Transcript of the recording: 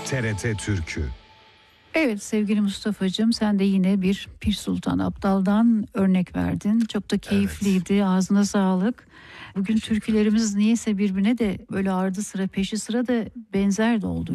TRT Türkü. Evet sevgili Mustafa'cığım, sen de yine bir Pir Sultan Abdal'dan örnek verdin. Çok da keyifliydi. Evet. Ağzına sağlık. Bugün türkülerimiz niyeyse birbirine de böyle ardı sıra peşi sıra da benzer de oldu.